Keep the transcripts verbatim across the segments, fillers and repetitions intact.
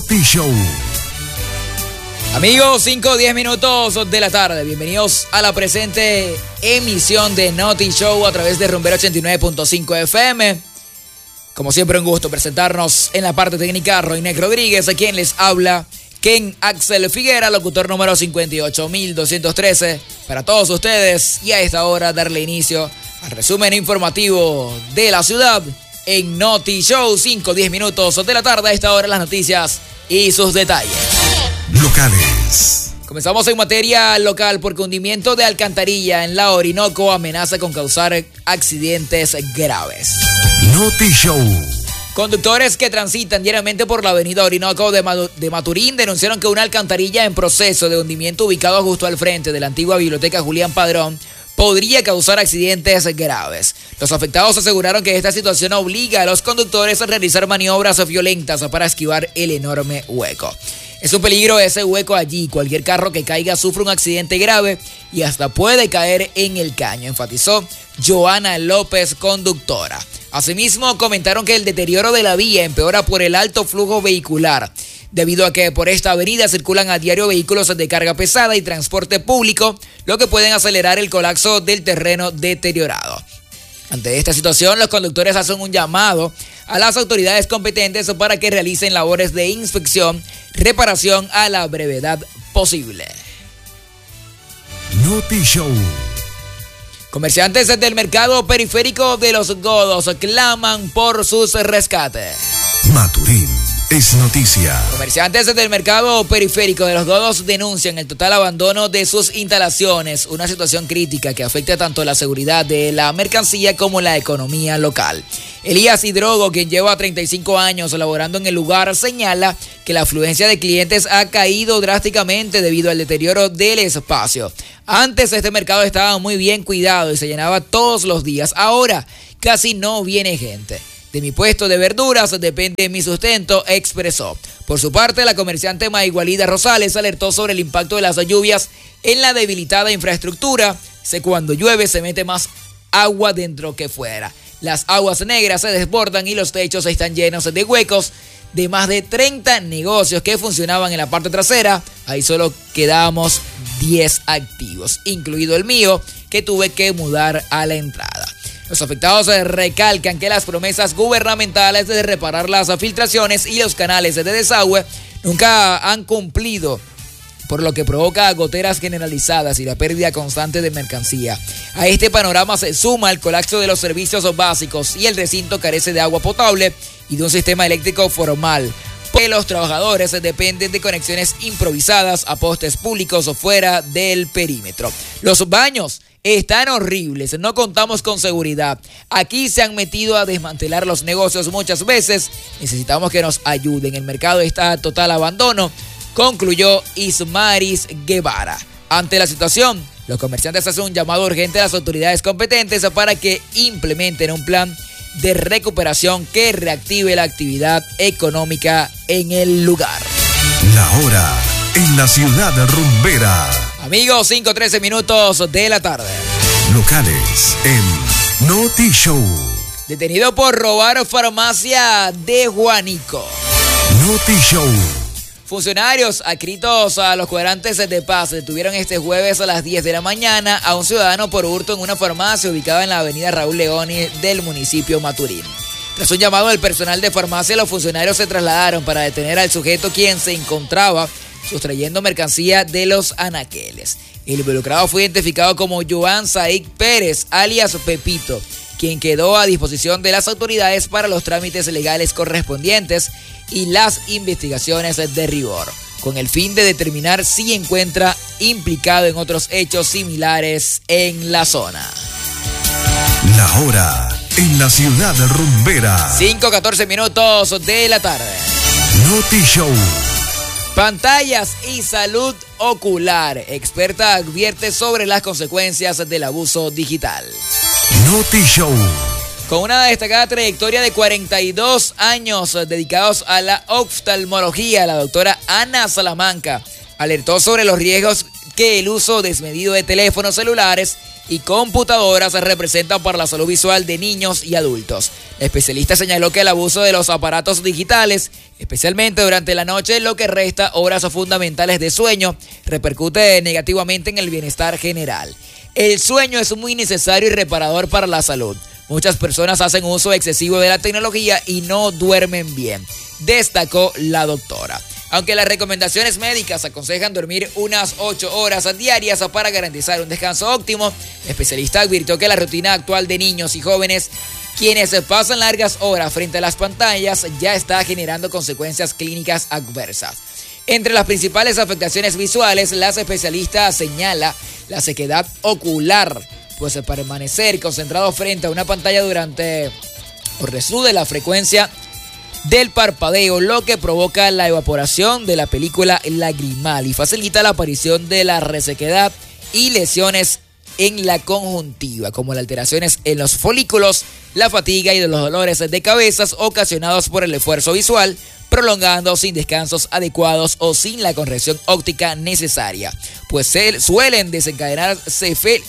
Noti Show. Amigos, cinco o diez minutos de la tarde. Bienvenidos a la presente emisión de Noti Show a través de Rumbera ochenta y nueve punto cinco F M. Como siempre, un gusto presentarnos en la parte técnica Roinek Rodríguez, a quien les habla Ken Axel Figuera, locutor número cincuenta y ocho mil doscientos trece. Para todos ustedes, y a esta hora darle inicio al resumen informativo de la ciudad en Noti Show. cinco o diez minutos de la tarde. A esta hora las noticias y sus detalles. Locales. Comenzamos en materia local porque hundimiento de alcantarilla en la Orinoco amenaza con causar accidentes graves. Noti Show. Conductores que transitan diariamente por la avenida Orinoco de, Madu- de Maturín denunciaron que una alcantarilla en proceso de hundimiento ubicado justo al frente de la antigua biblioteca Julián Padrón podría causar accidentes graves. Los afectados aseguraron que esta situación obliga a los conductores a realizar maniobras violentas para esquivar el enorme hueco. Es un peligro ese hueco allí. Cualquier carro que caiga sufre un accidente grave y hasta puede caer en el caño, enfatizó Joana López, conductora. Asimismo, comentaron que el deterioro de la vía empeora por el alto flujo vehicular, debido a que por esta avenida circulan a diario vehículos de carga pesada y transporte público, lo que pueden acelerar el colapso del terreno deteriorado. Ante esta situación, los conductores hacen un llamado a las autoridades competentes para que realicen labores de inspección, reparación a la brevedad posible. Noti Show. Comerciantes del mercado periférico de Los Godos claman por sus rescates. Maturín es noticia. Comerciantes del mercado periférico de Los Godos denuncian el total abandono de sus instalaciones, una situación crítica que afecta tanto la seguridad de la mercancía como la economía local. Elías Hidrogo, quien lleva treinta y cinco años laborando en el lugar, señala que la afluencia de clientes ha caído drásticamente debido al deterioro del espacio. Antes este mercado estaba muy bien cuidado y se llenaba todos los días. Ahora casi no viene gente. De mi puesto de verduras depende mi sustento, expresó. Por su parte, la comerciante Maigualida Rosales alertó sobre el impacto de las lluvias en la debilitada infraestructura. Dice, cuando llueve se mete más agua dentro que fuera. Las aguas negras se desbordan y los techos están llenos de huecos. De más de treinta negocios que funcionaban en la parte trasera, ahí solo quedamos diez activos, incluido el mío, que tuve que mudar a la entrada. Los afectados recalcan que las promesas gubernamentales de reparar las filtraciones y los canales de desagüe nunca han cumplido, por lo que provoca goteras generalizadas y la pérdida constante de mercancía. A este panorama se suma el colapso de los servicios básicos y el recinto carece de agua potable y de un sistema eléctrico formal, porque los trabajadores dependen de conexiones improvisadas a postes públicos o fuera del perímetro. Los baños están horribles, no contamos con seguridad. Aquí se han metido a desmantelar los negocios muchas veces. Necesitamos que nos ayuden. El mercado está a total abandono, concluyó Ismaris Guevara. Ante la situación, los comerciantes hacen un llamado urgente a las autoridades competentes para que implementen un plan de recuperación que reactive la actividad económica en el lugar. La hora en la ciudad rumbera. Amigos, cinco a trece minutos de la tarde. Locales en Noti Show. Detenido por robar farmacia de Juanico. Noti Show. Funcionarios adscritos a los cuadrantes de paz detuvieron este jueves a las diez de la mañana a un ciudadano por hurto en una farmacia ubicada en la avenida Raúl Leoni del municipio Maturín. Tras un llamado del personal de farmacia, los funcionarios se trasladaron para detener al sujeto, quien se encontraba sustrayendo mercancía de los anaqueles. El involucrado fue identificado como Joan Said Pérez, alias Pepito, quien quedó a disposición de las autoridades para los trámites legales correspondientes y las investigaciones de rigor, con el fin de determinar si encuentra implicado en otros hechos similares en la zona. La hora en la ciudad rumbera. cinco a catorce minutos de la tarde. Noti Show. Pantallas y salud ocular. Experta advierte sobre las consecuencias del abuso digital. Noti Show. Con una destacada trayectoria de cuarenta y dos años dedicados a la oftalmología, la doctora Ana Salamanca alertó sobre los riesgos que el uso desmedido de teléfonos celulares y computadoras representan para la salud visual de niños y adultos. La especialista señaló que el abuso de los aparatos digitales, especialmente durante la noche, lo que resta horas fundamentales de sueño, repercute negativamente en el bienestar general. El sueño es muy necesario y reparador para la salud. Muchas personas hacen uso excesivo de la tecnología y no duermen bien, destacó la doctora. Aunque las recomendaciones médicas aconsejan dormir unas ocho horas diarias para garantizar un descanso óptimo, el especialista advirtió que la rutina actual de niños y jóvenes, quienes pasan largas horas frente a las pantallas, ya está generando consecuencias clínicas adversas. Entre las principales afectaciones visuales, la especialista señala la sequedad ocular, pues permanecer concentrado frente a una pantalla durante o reduce la frecuencia del parpadeo, lo que provoca la evaporación de la película lagrimal y facilita la aparición de la resequedad y lesiones en la conjuntiva, como las alteraciones en los folículos, la fatiga y de los dolores de cabeza ocasionados por el esfuerzo visual, prolongando sin descansos adecuados o sin la corrección óptica necesaria, pues se suelen desencadenar cefel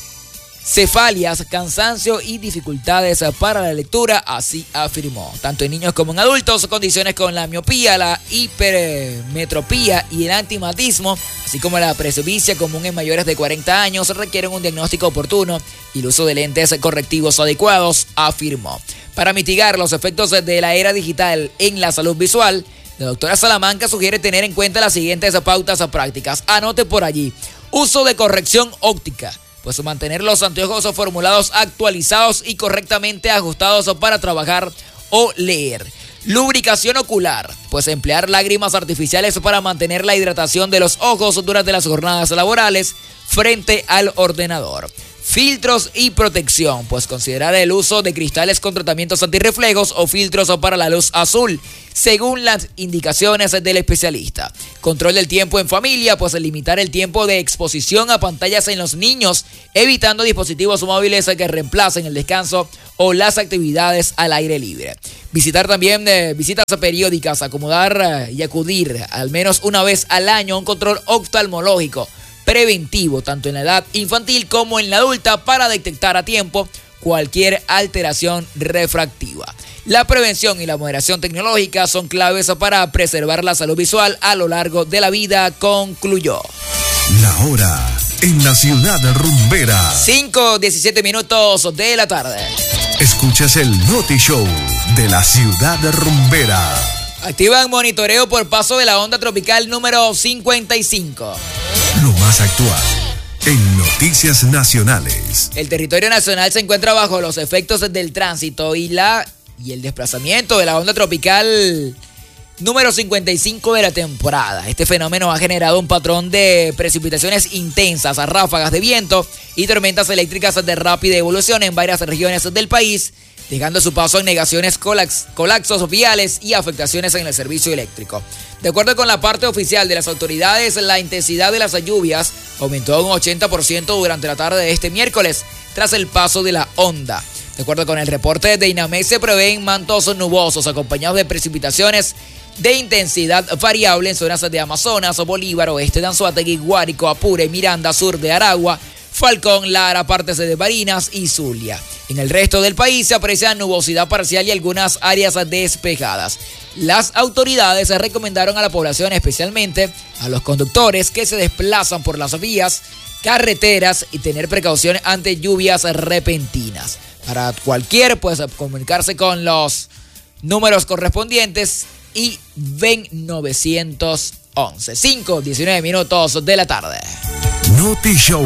cefalias, cansancio y dificultades para la lectura, así afirmó. Tanto en niños como en adultos, condiciones con la miopía, la hipermetropía y el antimatismo, así como la presbicia común en mayores de cuarenta años, requieren un diagnóstico oportuno y el uso de lentes correctivos adecuados, afirmó. Para mitigar los efectos de la era digital en la salud visual, la doctora Salamanca sugiere tener en cuenta las siguientes pautas prácticas. Anote por allí: uso de corrección óptica, pues mantener los anteojos formulados actualizados y correctamente ajustados para trabajar o leer. Lubricación ocular, pues emplear lágrimas artificiales para mantener la hidratación de los ojos durante las jornadas laborales frente al ordenador. Filtros y protección, pues considerar el uso de cristales con tratamientos antirreflejos o filtros para la luz azul, según las indicaciones del especialista. Control del tiempo en familia, pues limitar el tiempo de exposición a pantallas en los niños, evitando dispositivos móviles que reemplacen el descanso o las actividades al aire libre. Visitar también eh, visitas periódicas, acomodar eh, y acudir al menos una vez al año a un control oftalmológico preventivo, tanto en la edad infantil como en la adulta, para detectar a tiempo cualquier alteración refractiva. La prevención y la moderación tecnológica son claves para preservar la salud visual a lo largo de la vida, concluyó. La hora en la ciudad rumbera. cinco, diecisiete minutos de la tarde. Escuchas el Noti Show de la ciudad rumbera. Activan monitoreo por paso de la onda tropical número cincuenta y cinco. Lo más actual en noticias nacionales. El territorio nacional se encuentra bajo los efectos del tránsito y la y el desplazamiento de la onda tropical número cincuenta y cinco de la temporada. Este fenómeno ha generado un patrón de precipitaciones intensas, ráfagas de viento y tormentas eléctricas de rápida evolución en varias regiones del país, dejando su paso en negaciones, colax, colapsos viales y afectaciones en el servicio eléctrico. De acuerdo con la parte oficial de las autoridades, la intensidad de las lluvias aumentó un ochenta por ciento durante la tarde de este miércoles, tras el paso de la onda. De acuerdo con el reporte de INAMED, se prevén mantos nubosos acompañados de precipitaciones de intensidad variable en zonas de Amazonas, Bolívar, oeste de Anzoátegui, Guárico, Apure, Miranda, sur de Aragua, Falcón, Lara, partes de Barinas y Zulia. En el resto del país se aprecia nubosidad parcial y algunas áreas despejadas. Las autoridades recomendaron a la población, especialmente a los conductores que se desplazan por las vías, carreteras, y tener precaución ante lluvias repentinas. Para cualquier, pues comunicarse con los números correspondientes y ven novecientos once. cinco, diecinueve minutos de la tarde. Noti Show.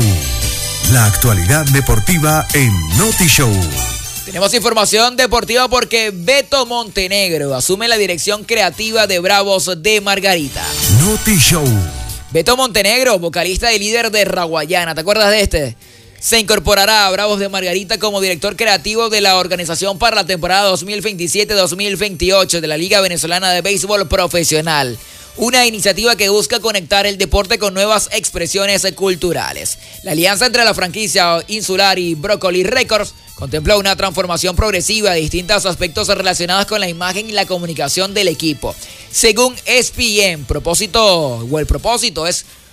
La actualidad deportiva en Noti Show. Tenemos información deportiva porque Beto Montenegro asume la dirección creativa de Bravos de Margarita. Noti Show. Beto Montenegro, vocalista y líder de Raguayana, ¿te acuerdas de este? Se incorporará a Bravos de Margarita como director creativo de la organización para la temporada dos mil veintisiete dos mil veintiocho de la Liga Venezolana de Béisbol Profesional. Una iniciativa que busca conectar el deporte con nuevas expresiones culturales. La alianza entre la franquicia insular y Broccoli Records contempló una transformación progresiva de distintos aspectos relacionados con la imagen y la comunicación del equipo. Según E S P N, propósito, o el propósito es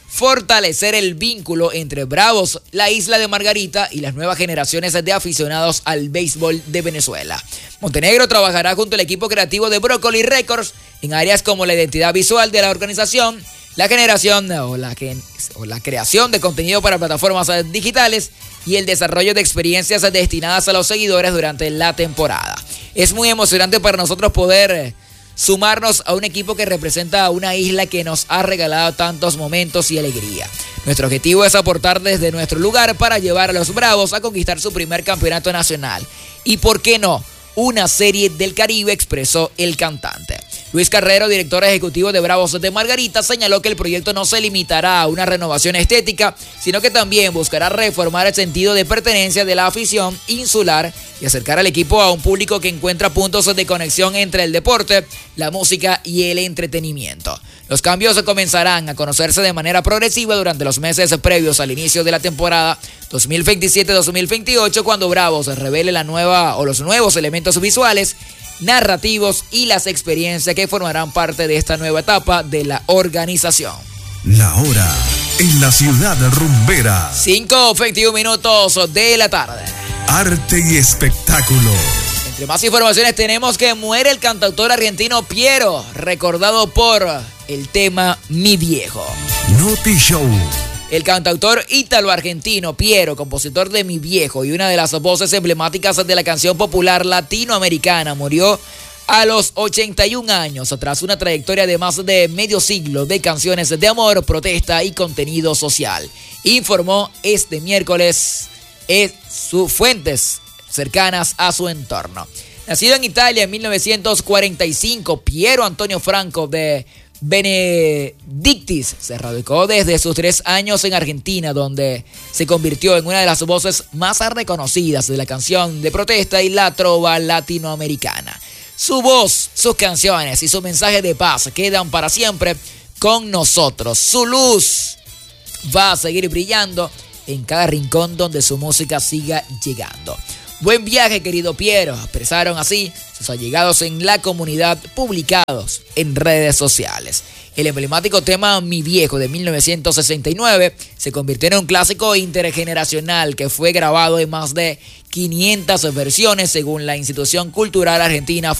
fortalecer el vínculo entre Bravos, la isla de Margarita y las nuevas generaciones de aficionados al béisbol de Venezuela. Montenegro trabajará junto al equipo creativo de Broccoli Records en áreas como la identidad visual de la organización, la generación o la, o la creación de contenido para plataformas digitales y el desarrollo de experiencias destinadas a los seguidores durante la temporada. Es muy emocionante para nosotros poder sumarnos a un equipo que representa a una isla que nos ha regalado tantos momentos y alegría. Nuestro objetivo es aportar desde nuestro lugar para llevar a los Bravos a conquistar su primer campeonato nacional. Y por qué no, una serie del Caribe, expresó el cantante. Luis Carrero, director ejecutivo de Bravos de Margarita, señaló que el proyecto no se limitará a una renovación estética, sino que también buscará reformar el sentido de pertenencia de la afición insular y acercar al equipo a un público que encuentra puntos de conexión entre el deporte, la música y el entretenimiento. Los cambios comenzarán a conocerse de manera progresiva durante los meses previos al inicio de la temporada dos mil veintisiete dos mil veintiocho, cuando Bravos revele la nueva o los nuevos elementos visuales, narrativos y las experiencias que formarán parte de esta nueva etapa de la organización. La hora en la ciudad rumbera. cinco veintiún minutos de la tarde. Arte y espectáculo. Entre más informaciones tenemos que muere el cantautor argentino Piero, recordado por el tema Mi Viejo. Noti Show. El cantautor ítalo-argentino Piero, compositor de Mi Viejo y una de las voces emblemáticas de la canción popular latinoamericana, murió a los ochenta y un años tras una trayectoria de más de medio siglo de canciones de amor, protesta y contenido social. Informó este miércoles en sus fuentes cercanas a su entorno. Nacido en Italia en mil novecientos cuarenta y cinco, Piero Antonio Franco de Benedictis se radicó desde sus tres años en Argentina, donde se convirtió en una de las voces más reconocidas de la canción de protesta y la trova latinoamericana. Su voz, sus canciones y su mensaje de paz quedan para siempre con nosotros. Su luz va a seguir brillando en cada rincón donde su música siga llegando. Buen viaje, querido Piero, expresaron así sus allegados en la comunidad, publicados en redes sociales. El emblemático tema Mi Viejo de mil novecientos sesenta y nueve se convirtió en un clásico intergeneracional que fue grabado en más de quinientas versiones según la institución cultural argentina